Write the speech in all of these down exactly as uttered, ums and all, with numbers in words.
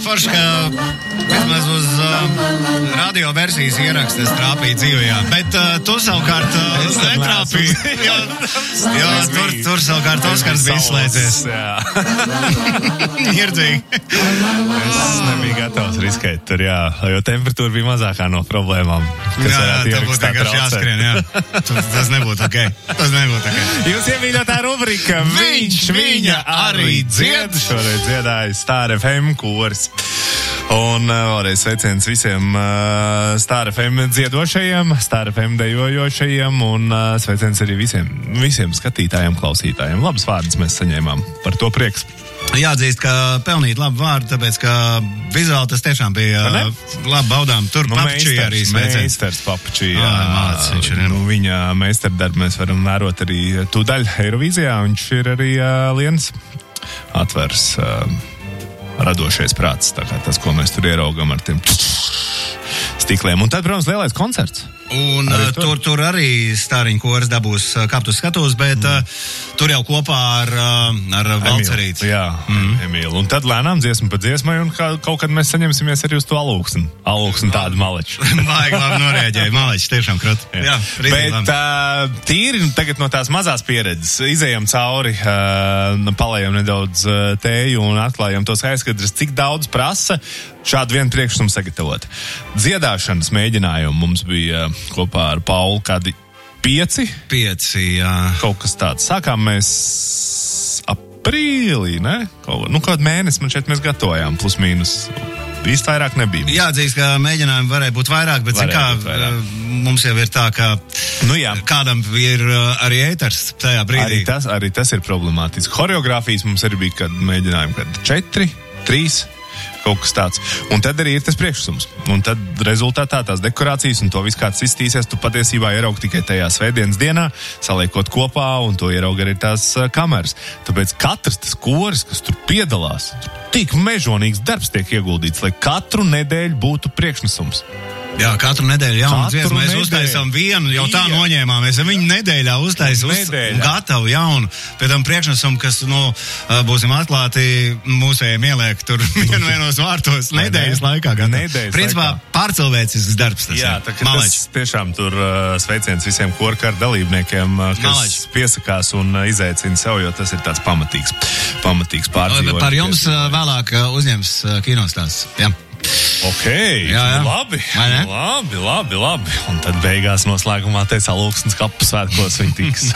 forši, ka vismaz uz uh, radio versijas ierakstu es trāpīju dzīvajā, bet uh, tu savukārt uh, netrāpīji, jo, jo tur, tur savukārt Oskars bija izslēdzies. Ierdzīgi. Es nebiju gatavs riskēt tur, jā, jo temperatūra bija mazākā no problēmām. Jā, jā, tā būtu vienkārši jāskrien, jā. Tas nebūtu ok. Tas nebūtu ok. Jūs iemīļotā rubrika Viņš, viņa arī dzied. Šoreiz dziedāja Star F M koris. Un uh, vēlreiz sveiciens visiem uh, Star F M dziedošajiem, Star F M dejojošajiem un uh, sveiciens arī visiem, visiem skatītājiem, klausītājiem. Labas vārdas mēs saņēmām, par to prieks. Jāatzīst, ka pelnīt labu vārdu, tāpēc, ka vizuāli tas tiešām bija labi baudām. Tur nu, Papučī arī sveiciens. Meistars Papučī, jā. Māc, viņš ir. Nu, viņa meistardarbu mēs varam vērot arī tūdaļ Eirovīzijā. Viņš ir arī uh, Lienas atvers uh, radošais prāts, tā kā tas, ko mēs tur ieraugam ar tiem stikliem. Un tad, protams, lielais koncerts. Un arī tur. tur, tur arī Stāriņu koris dabūs kaptus skatos, bet mm. uh, tur jau kopā ar, uh, ar Valcerīti. Jā, mm. Emīlu. Un tad lēnām dziesmu pa dziesmai, un kā, kaut kad mēs saņemsimies arī uz to alūksni. Alūksni tādu maleču. Vajag labi norēģēja, maleču tiešām krut. Jā, jā bet uh, tīri tagad no tās mazās pieredzes izējam cauri, uh, palējam nedaudz uh, tēju un atklājam tos aizskatras, cik daudz prasa šādu vienu priekšnumu sagatavot. Dziedāšanas mēģinājumu mums bija kopā ar Paulu kādi pieci. Pieci, jā. Kaut kas tāds. Sākām mēs aprīlī, ne? Kaut, nu, kādu mēnesi man šeit mēs gatavojām, plus mīnus. Īsti vairāk nebija. Jāatzīst, ka mēģinājumi varēja būt vairāk, bet zin kā, mums jau ir tā, ka nu, kādam ir arī ēters tajā brīdī. Arī tas, arī tas ir problemātiski. Choreogrāfijas mums arī bija kādi mēģinājumi, kad četri, trīs. Kaut kas tāds. Un tad arī ir tas priekšsums. Un tad rezultātā tās dekorācijas un to viss kāds izstīsies, tu patiesībā ieraug tikai tajā svētdienas dienā, saliekot kopā, un to ieraug arī tās uh, kameras. Tāpēc katrs tas koris, kas tur piedalās, tik mežonīgs darbs tiek ieguldīts, lai katru nedēļu būtu priekšnesums. Jā, katru nedēļu jaunu dziesmu. Mēs uztaisām vienu, jau tā Jā. noņēmāmies. Viņu nedēļā uztaisām uz, gatavu jaunu. Pēc tam priekšnesumu, kas, nu, būsim atklāti, mūsējiem ieliek tur vienos vārtos nedēļas ne? laikā. Nedēļas Principā laikā. Pārcilvēcisks darbs tas. Jā, tā, tas tiešām tur uh, sveiciens visiem korkar dalībniekiem, uh, kas Malač. piesakās un uh, izaicina sev, jo tas ir tāds pamatīgs, pamatīgs pārdzīvojums. Par jums uh, vēlāk uh, uzņems uh, kinostāsts. Jā. Ok, jā, jā. labi, labi, labi, labi. Un tad beigās noslēgumā teica Alūksnes kapu svētkos viņi tiks.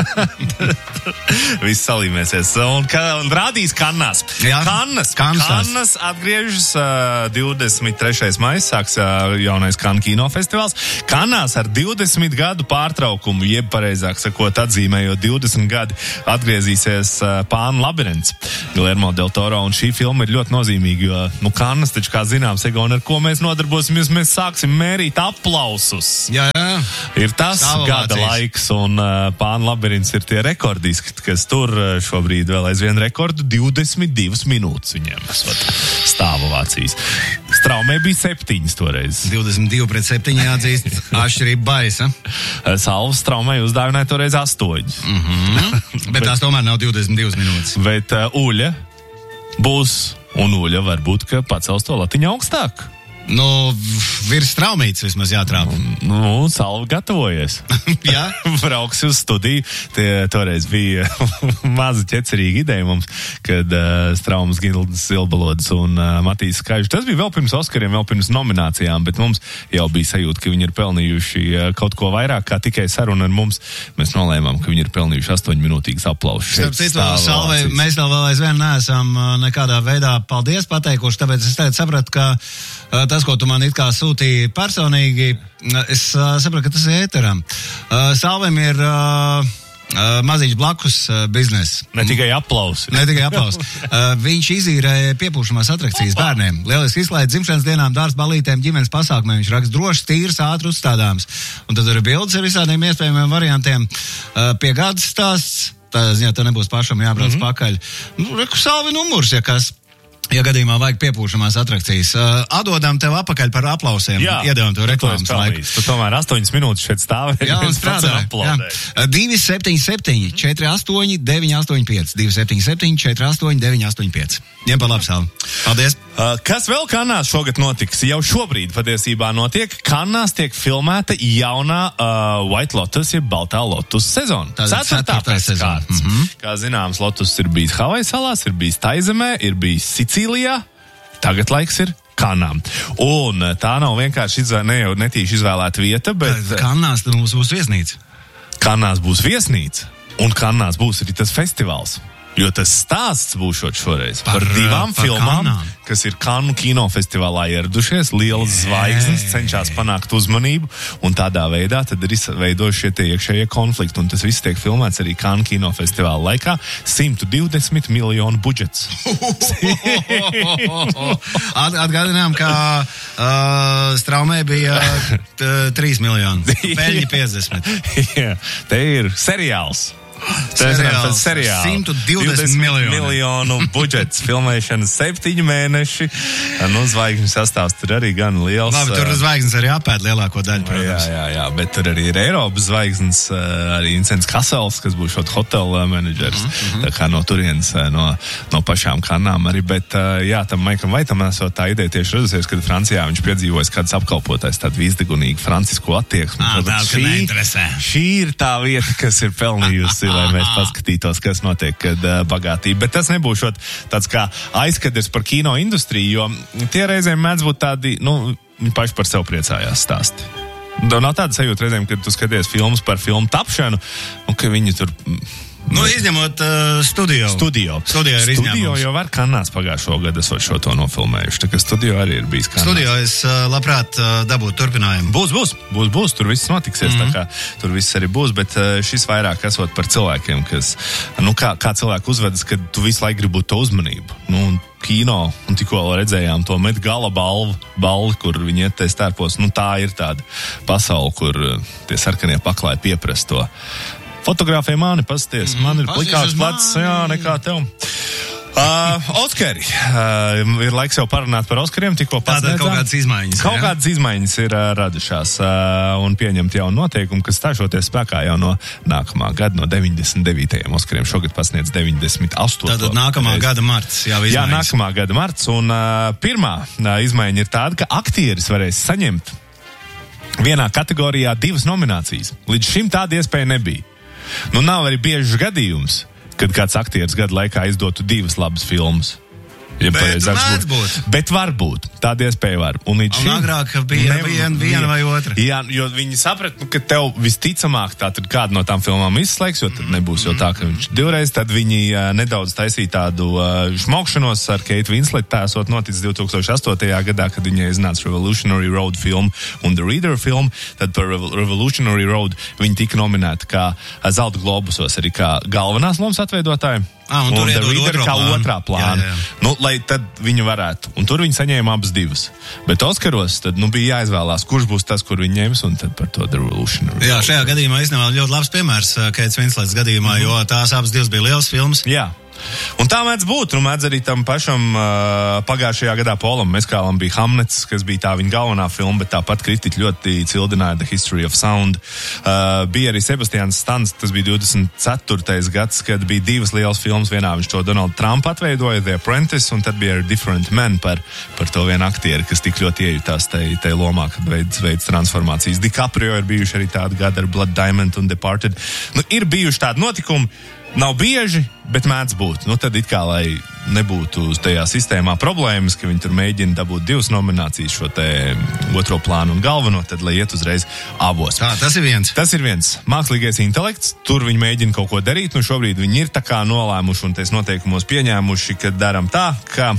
Viss salīmēsies. Un, ka, un rādīs Kannās. Jā, Kannas, Kannas. Kannas atgriežas uh, divdesmit trešais maijs, sāks uh, jaunais Kannu kinofestivāls. Kannās ar divdesmit gadu pārtraukumu, jeb pareizāk sakot, atzīmējot divdesmit gadi, atgriezīsies uh, Pānu labirints Guillermo del Toro. Un šī filma ir ļoti nozīmīga, jo, nu, Kannas taču, kā zināms, un ar ko mēs nodarbosimies, mēs sāksim mērīt aplausus. Jā, jā. Ir tas Stāvovācijas. Gada laiks, un uh, Pānu labirints ir tie rekordiski, kas tur uh, šobrīd vēl aizvien rekordu divdesmit divas minūtes viņiem esot stāvovācijas. Straumē bija septiņas toreiz. divdesmit divi pret septiņi jāatzīst. Atšķirība baisa. Salvas Straumē uzdāvināja toreiz astoņas. Mm-hmm. bet, bet tās tomēr nav divdesmit divas minūtes. Bet uh, Uļa būs. Un Uļa varbūt, ka pacels to latiņu augstāk. Nu, virs Straumītes vismaz jātrāpa. Nu, Salva gatavojies. Jā? Brauks uz studiju. Tie toreiz bija maza ķecerīga ideja mums, kad uh, Straumas, Gildas, Zilbalodas un uh, Matīs Skaižs. Tas bija vēl pirms Oskariem, vēl pirms nominācijām, bet mums jau bija sajūta, ka viņi ir pelnījuši uh, kaut ko vairāk, kā tikai saruna ar mums. Mēs nolēmām, ka viņi ir pelnījuši astoņminūtīgas aplaušas. Starp citu, Salvai, mēs vēl vēl aizvien neesam uh, nekādā veidā paldies pateikuši, tāpēc es tagad sapratu, ka uh, tas, ko tu man it kā sūtīji personīgi, es uh, sapratu, ka tas ir ēteram. Uh, Salvim ir uh, uh, maziņš blakus uh, bizness. Ne tikai aplausi. Ne tikai aplausi. uh, viņš izīrēja piepūšamās atrakcijas Opa. bērniem. Lieliski izklaides dzimšanas dienām, dārza balītēm, ģimenes pasākumiem. Viņš raksta drošs, tīrs, ātri uzstādāms. Un tad ir bildes ar visādiem iespējamiem variantiem. Uh, pie gada stāsts, tādā ziņā tā nebūs pašam jābrauc mm-hmm. pakaļ. Nu, reku Salvi numurs, ja kas. Ja gadījumā vajag piepūšamās atrakcijas. Uh, atdodam tev apakaļ par aplausiem. Jā, iedevam tev reklāmas laiku. Tu tomēr astoņas minūtes šeit stāvi. Jā, un strādā. divi septiņi septiņi četri astoņi deviņi astoņi pieci divi septiņi septiņi četri astoņi deviņi astoņi pieci Ņem pa labu savu. Paldies. Uh, kas vēl Kannās šogad notiks? Jau šobrīd patiesībā notiek. Kannās tiek filmēta jaunā uh, White Lotus, jeb Baltā Lotus sezona. Ceturtā sezona. Mm-hmm. Kā zināms, Lotus ir bijis Havaju salās, ir bijis Taizemē, ir bijis Sicīlijā. Tagad laiks ir Kannām. Un tā nav vienkārši izvēl, ne jau netīši izvēlēta vieta, bet... Kannās tad mums būs viesnīca. Kannās būs viesnīca, un Kannās būs arī tas festivāls. Jo tas stāsts būšot šoreiz par, par divām par filmām, Kannām. Kas ir Kannu kinofestivālā ieradušies, lielas zvaigznes, cenšas panākt uzmanību, un tādā veidā tad ir veidojuši šie tie iekšējie konflikti, un tas viss tiek filmēts arī Kannu kinofestivāla laikā. simt divdesmit miljonu budžets. At, atgādinām, ka uh, Straumē bija trīs miljoni, peļņi piecdesmit. Jā, te ir seriāls. Seriāls, seriāls. simt divdesmit miljonu budžets, filmēšanas septiņi mēneši. Nu, zvaigžņu sastāvs tur arī gan liels. Labi, tur zvaigznes arī apēd lielāko daļu, protams. Jā, jā, jā, bet tur arī ir Eiropas zvaigznes, arī Incents Kasels, kas būs šot hotela menedžers. Mm-hmm. Tā kā no turienes, no, no pašām Kannām arī. Bet, jā, tam Maikam Vaitam esot tā ideja tieši radusies, kad Francijā viņš piedzīvojas kāds apkalpotais tādu izdegunīgu francisku attieksmi. Ā, tā, ka neinteresē. Šī ir tā vieta, kas ir pelnījusi, lai mēs paskatītos, kas notiek, kad uh, bagātība. Bet tas nebūs šot tāds kā aizskaters par kino industriju, jo tie reizēm mēdz būt tādi, nu, viņi paši par sev priecājās stāsti. Nav tāda sajūta reizēm, kad tu skaties filmas par filmu tapšanu, un ka viņi tur... Nu, izņemot uh, studio. Studio. Studio ir izņēmums. Studio jau var Kannās pagājušo gadu esot šo to nofilmējuši, tā ka studio arī ir bijis Kannās. Studio es uh, labprāt uh, dabūtu turpinājumu. Būs, būs, būs, būs, tur viss notiksies, mm-hmm. tā kā tur viss arī būs, bet uh, šis vairāk esot par cilvēkiem, kas, nu, kā, kā cilvēku uzvedas, kad tu visu laiku gribi būt to uzmanību. Nu, kino, un tikko redzējām to Met Gala balvu, balvu, kur viņi iet tajā stērpos, nu, tā ir tāda pasaule, kur uh, tie sarkanie paklāji pieprast to. Fotogrāfija mani, pasties, mm, man ir plikāks plecs, jā, nekā tev. Uh, Oskari. Uh, ir laiks jau parunāt par Oskariem, tikko pasniedzām. Tātad kaut kādas izmaiņas. Kaut jā? kādas izmaiņas ir uh, radušās uh, un pieņemt jaunu noteikumu, kas stāšoties spēkā jau no nākamā gada, no deviņdesmit devītajiem Oskariem. Šogad pasniedz deviņdesmit astoto Tātad nākamā reiz. Gada marts jau izmaiņas. Jā, nākamā gada marts, un uh, pirmā uh, izmaiņa ir tāda, ka aktieris varēs saņemt vienā kategorijā divas nominācijas. Līdz šim tāda iespēja nebija. Nu, nav arī biežs gadījums, kad kāds aktieris gadu laikā izdotu divas labas filmas. Ja bet mēdz būt. Bet var būt. Tāda iespēja var. Un līdz un šim... agrāk bija ne, viena vien vai otra. Jā, jo viņi saprat, nu, ka tev visticamāk tā tad kādu no tām filmām izslēgs, jo tad nebūs jau tā, ka viņš divreiz, tad viņi uh, nedaudz taisīja tādu uh, šmokšanos ar Kate Winslet, tā esot noticis divi tūkstoši astotajā gadā, kad viņai iznāca Revolutionary Road film un The Reader film, tad par Revolutionary Road viņi tika nominēti kā Zelta globusos arī kā galvenās lomas atveidotāji. Ah, un, un tur The Reader kā plānu. otrā plāna. Jā, jā. Nu, lai tad viņi varētu. Un tur viņi saņēma abas divas. Bet Oskaros tad, nu, bija jāizvēlās, kurš būs tas, kur viņi ņems, un tad par to The Revolutionary. Jā, šajā gadījumā īstenībā ļoti labs piemērs Keits Vinslets gadījumā, mm-hmm. jo tās abas divas bija lielas filmas. Jā. Un tā mēdz būt, un mēdz arī tam pašam uh, pagājušajā gadā Polam Meskālam bija Hamnets, kas bija tā viņa galvenā filma, bet tāpat kritiķi ļoti cildināja The History of Sound. Uh, bija arī Sebastians Stans, tas bija divdesmit ceturtais gads, kad bija divas lielas filmas, vienā viņš to Donald Trump atveidoja, The Apprentice, un tad bija arī Different Men par, par to vienu aktieri, kas tik ļoti iejutās tai, tai lomā, kad veids, veids transformācijas. DiCaprio ir bijuši arī tādi gadi ar Blood Diamond un Departed. Nu, ir bijuši tādi notikumi, nav bieži, bet mēdz būt. Nu, tad it kā, lai nebūtu tajā sistēmā problēmas, ka viņi tur mēģina dabūt divas nominācijas, šo te otro plānu un galveno, tad lai iet uzreiz abos. Tā, tas ir viens. Tas ir viens. Mākslīgais intelekts, tur viņi mēģina kaut ko darīt, nu šobrīd viņi ir tā kā nolēmuši un tais noteikumos pieņēmuši, ka daram tā, ka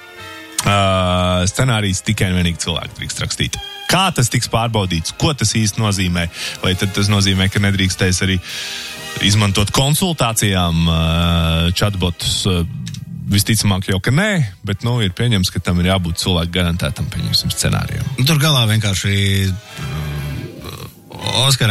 uh, scenārijs tikai un vienīgi cilvēki drīkst rakstīt. Kā tas tiks pārbaudīts, ko tas īsti nozīmē, vai tad tas nozīmē, ka nedrīkstēs arī izmantot konsultācijām uh, chatbotus, uh, visticamāk jau, ka nē, bet, nu, ir pieņems, ka tam ir jābūt cilvēku garantētam, pieņemsim, scenārijam. Tur galā vienkārši uh, Oskaram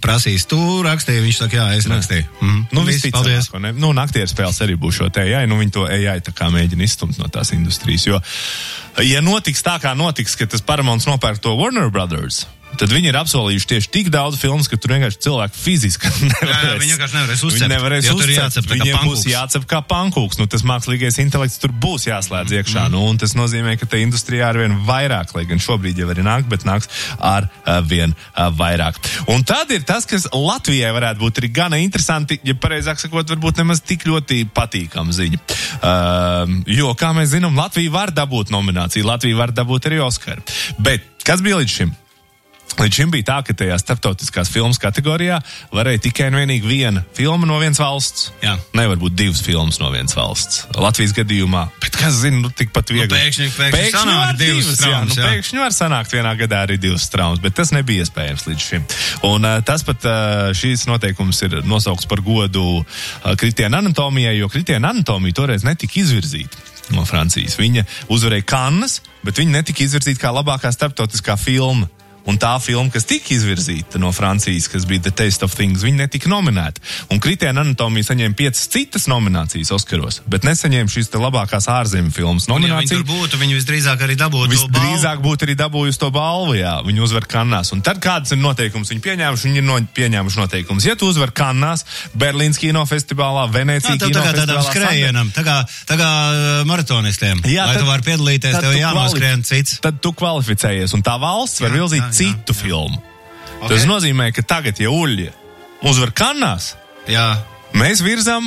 prasīs, tu rakstīji, viņš saka, jā, es rakstīju. Mm. Nu, visticamāk, ne? Nu, un aktieru spēles arī būs šo te A I, nu, viņi to A I tā kā mēģina izstumt no tās industrijas, jo, ja notiks tā, kā notiks, ka tas Paramounts nopērk to Warner Brothers, tad viņi ir apsolījuši tieši tik daudz filmas, ka tur vienkārši cilvēki fiziski nevarēs. Jā, jā, viņi vienkārši nevarēs uzcept. Viņi nevarēs jo uzcept. Tur jācep tā kā Viņiem pankūks. būs jācep kā pankūks. Nu, tas mākslīgais intelekts tur būs jāslēdz iekšā. Mm. Nu, un tas nozīmē, ka te industrijā ar vien vairāk, lai gan šobrīd jau arī nāk, bet nāks ar uh, vien uh, vairāk. Un tad ir tas, kas Latvijai varētu būt arī gana interesanti, ja pareizāk sakot, varbūt nemaz tik ļoti patīkama ziņa. Uh, jo, kā mēs zinām, Latvija var dabūt nomināciju, Latvija var dabūt arī Oskaru. Bet kas bija līdz šim? Līdz šim bija tā, ka tajā starptautiskās filmas kategorijā varēja tikai un vienīgi viena filma no vienas valsts. Jā. Nevar būt divas filmas no vienas valsts. Latvijas gadījumā, bet kas zina, nu tikpat viegli. Nu, pēkšņi, pēkšņi sanāk divas divas, traumas, jā. Nu, jā. pēkšņi var sanākt vienā gadā arī divas traumas, bet tas nebija iespējams līdz šim. Un uh, tas pat uh, šīs noteikums ir nosaukts par godu uh, Kritiāna anatomijai, jo Kritiāna anatomija toreiz netika izvirzīta no Francijas. Viņa uzvarēja Kannas, bet viņa netika izvirzīta kā labākā starptautiskā filma. Un tā filma, kas tika izvirzīta no Francijas, kas bija The Taste of Things, viņa netika nominēta. Un Kritiāna anatomija saņēma piecas citas nominācijas Oskaros, bet nesaņēma šīs te labākās ārzemju filmas nomināciju. Un ja viņi tur būtu, viņi visdrīzāk arī dabūtu to balvu. Visdrīzāk būtu arī dabūjusi to balvu, jā. Viņi uzvar Kannās. Un tad kādas ir noteikums? Viņi pieņēmuši, viņi ir no, pieņēmuši noteikumus. Ja tu uzvar Kannās, Berlīnas kinofestivālā, Venēcija kinofestivālā. Tā kā skrējienam, tā kā, tā kā maratonistiem. Jā, lai tad, tu vari piedalīties, tev jānoskrien cits. Tad tu kvalificējies, un tā valsts var vilzīt citu jā, filmu. Okay. Tas nozīmē, ka tagad, ja Uļļa uzvar Kannās, jā. mēs virzam,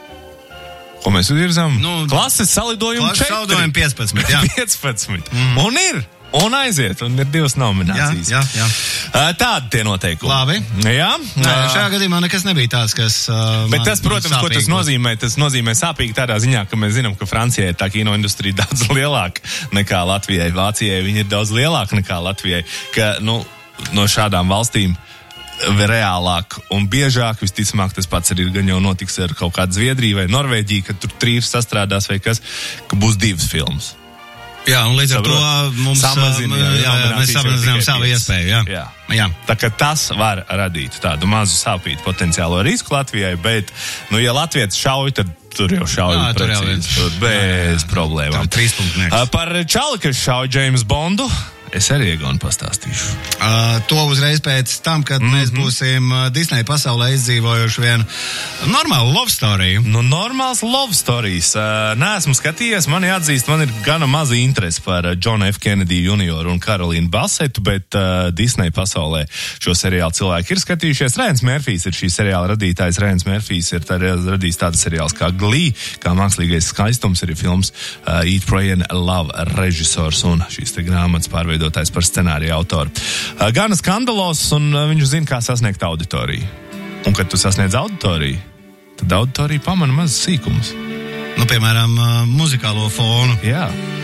ko mēs virzam? Nu, klases salidojumu klases salidojumu piecpadsmit, jā. piecpadsmit. Mm. Un ir, un aiziet, un ir divas nominācijas. Jā, jā, jā. Tādi tie noteikumi. Labi. Jā. Nē, šajā gadījumā nekas nebija tāds, kas uh, Bet tas, protams, ko tas nozīmē, tas nozīmē sāpīgi tādā ziņā, ka mēs zinām, ka Francijai tā kino industrija daudz lielāka nekā Latvijai. Vācijai viņa ir daudz lielāka nekā Latvijai. Ka, nu, no šādām valstīm reālāk un biežāk, visticamāk, tas pats arī gan jau notiks ar kaut kādu Zviedriju vai Norvēģiju, kad tur trīs sastrādās vai kas, ka būs divas filmas. Jā, un līdz ar to mums samazina, jā, jā, jā, mēs samazinām savu iespēju. Jā. Jā. Jā. Tā kā tas var radīt tādu mazu sāpītu potenciālo risku Latvijai, bet, nu, ja Latvijas šauj, tad tur jau šauj jā, tur precīzi, jau bez jā, jā. problēmām. Tur trīs punktnieks. Par Čali, kas šauj James Bondu, es arī Egon pastāstīšu. Uh, to uzreiz pēc tam, kad mm-hmm. mēs būsim uh, Disney pasaulē izdzīvojuši vienu normālu love story. Nu, normāls love stories. Uh, neesmu skatījies, man jāatzīst, man ir gana maza interese par uh, John F. Kennedy junioru un Karolīnu Basetu, bet uh, Disney pasaulē šo seriālu cilvēki ir skatījušies. Ryan Murphys ir šī seriāla radītājs. Ryan Murphys ir tā, radījis tādu seriāls kā Glee, kā mākslīgais skaistums, ir films uh, Eat, Pray and Love režisors un šīs te grāmatas pārveidojums dotājs par scenāriju autoru. Gana skandalos, un viņš zina, kā sasniegt auditoriju. Un, kad tu sasniedz auditoriju, tad auditorija pamana maz sīkumus. Nu, piemēram, muzikālo fonu. Jā.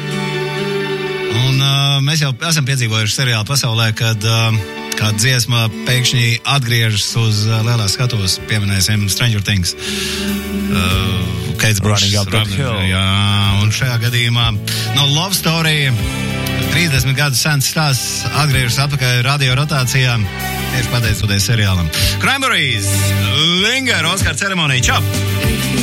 Un uh, mēs jau esam piedzīvojuši seriālu pasaulē, kad uh, kāda dziesma pēkšņi atgriežas uz uh, lielās skatuves, pieminēsim Stranger Things. Uh, Keits Brušs. Jā, un šajā gadījumā no Love Story trīsdesmit gadus sens stāsts atgriežas atpakaļ radio rotācijā, tieši pateicoties seriālam. Cranberries, Linger, Oskar ceremonija, čau!